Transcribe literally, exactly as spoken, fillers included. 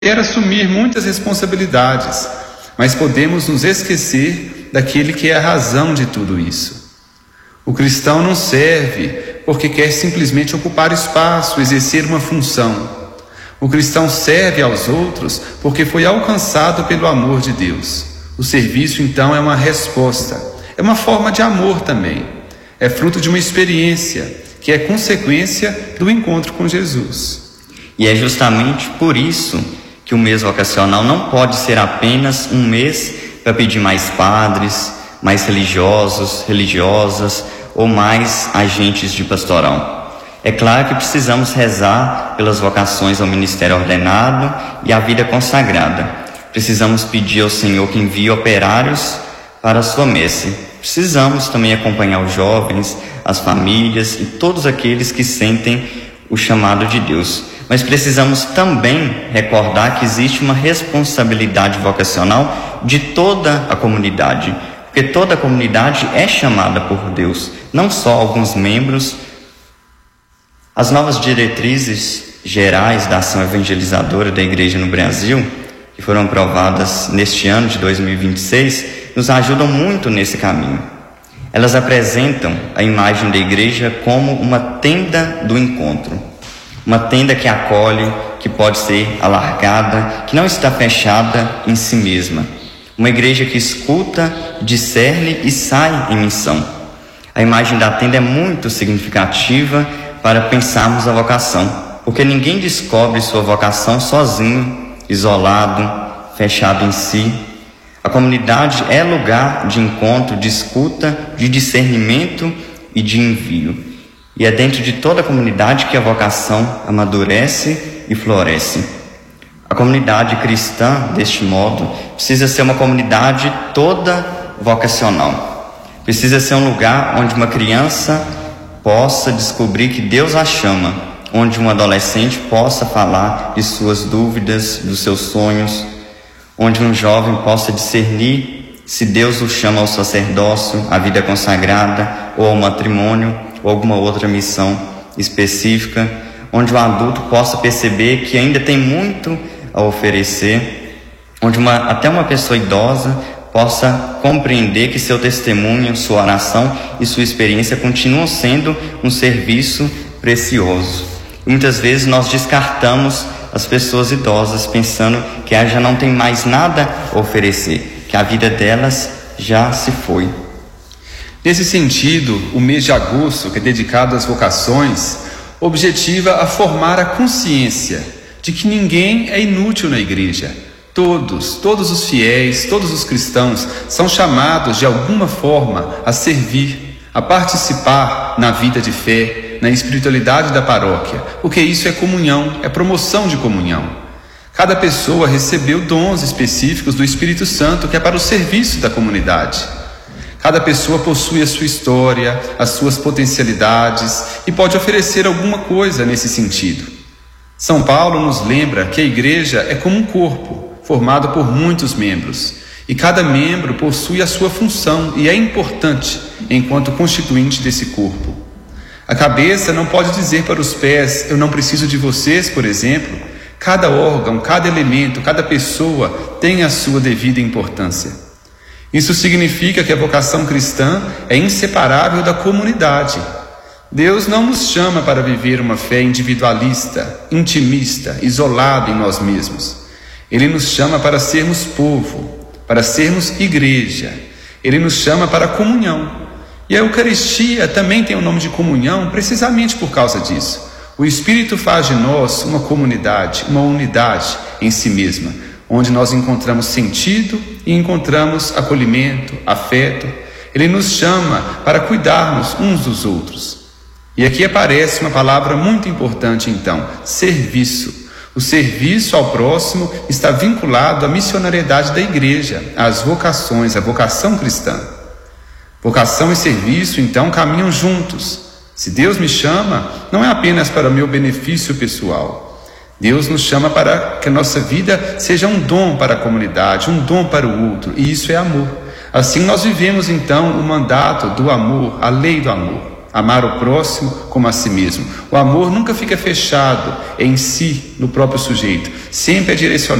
quer assumir muitas responsabilidades, mas podemos nos esquecer daquele que é a razão de tudo isso. O cristão não serve porque quer simplesmente ocupar espaço, exercer uma função. O cristão serve aos outros porque foi alcançado pelo amor de Deus. O serviço, então, é uma resposta, é uma forma de amor também. É fruto de uma experiência que é consequência do encontro com Jesus. E é justamente por isso que o mês vocacional não pode ser apenas um mês para pedir mais padres, mais religiosos, religiosas ou mais agentes de pastoral. É claro que precisamos rezar pelas vocações ao ministério ordenado e à vida consagrada. Precisamos pedir ao Senhor que envie operários para a sua messe. Precisamos também acompanhar os jovens, as famílias e todos aqueles que sentem o chamado de Deus. Mas precisamos também recordar que existe uma responsabilidade vocacional de toda a comunidade, porque toda a comunidade é chamada por Deus, não só alguns membros. As novas diretrizes gerais da ação evangelizadora da Igreja no Brasil, que foram aprovadas neste ano de dois mil e vinte e seis, nos ajudam muito nesse caminho. Elas apresentam a imagem da Igreja como uma tenda do encontro, uma tenda que acolhe, que pode ser alargada, que não está fechada em si mesma. Uma igreja que escuta, discerne e sai em missão. A imagem da tenda é muito significativa para pensarmos a vocação, porque ninguém descobre sua vocação sozinho, isolado, fechado em si. A comunidade é lugar de encontro, de escuta, de discernimento e de envio. E é dentro de toda a comunidade que a vocação amadurece e floresce. A comunidade cristã, deste modo, precisa ser uma comunidade toda vocacional. Precisa ser um lugar onde uma criança possa descobrir que Deus a chama, onde um adolescente possa falar de suas dúvidas, dos seus sonhos, onde um jovem possa discernir se Deus o chama ao sacerdócio, à vida consagrada ou ao matrimônio, ou alguma outra missão específica, onde o adulto possa perceber que ainda tem muito a oferecer, onde uma, até uma pessoa idosa possa compreender que seu testemunho, sua oração e sua experiência continuam sendo um serviço precioso. Muitas vezes nós descartamos as pessoas idosas pensando que elas já não têm mais nada a oferecer, que a vida delas já se foi. Nesse sentido, o mês de agosto, que é dedicado às vocações, objetiva a formar a consciência de que ninguém é inútil na igreja. Todos, todos os fiéis, todos os cristãos são chamados de alguma forma a servir, a participar na vida de fé, na espiritualidade da paróquia, porque isso é comunhão, é promoção de comunhão. Cada pessoa recebeu dons específicos do Espírito Santo que é para o serviço da comunidade. Cada pessoa possui a sua história, as suas potencialidades e pode oferecer alguma coisa nesse sentido. São Paulo nos lembra que a igreja é como um corpo, formado por muitos membros, e cada membro possui a sua função e é importante enquanto constituinte desse corpo. A cabeça não pode dizer para os pés, eu não preciso de vocês, por exemplo. Cada órgão, cada elemento, cada pessoa tem a sua devida importância. Isso significa que a vocação cristã é inseparável da comunidade. Deus não nos chama para viver uma fé individualista, intimista, isolada em nós mesmos. Ele nos chama para sermos povo, para sermos igreja. Ele nos chama para a comunhão. E a Eucaristia também tem o nome de comunhão precisamente por causa disso. O Espírito faz de nós uma comunidade, uma unidade em si mesma, onde nós encontramos sentido e encontramos acolhimento, afeto. Ele nos chama para cuidarmos uns dos outros. E aqui aparece uma palavra muito importante então, serviço. O serviço ao próximo está vinculado à missionariedade da igreja, às vocações, à vocação cristã. Vocação e serviço então caminham juntos. Se Deus me chama, não é apenas para o meu benefício pessoal. Deus nos chama para que a nossa vida seja um dom para a comunidade, um dom para o outro, e isso é amor. Assim nós vivemos então o mandato do amor, a lei do amor. amar o próximo como a si mesmo. O amor nunca fica fechado em si, no próprio sujeito, sempre é direcionado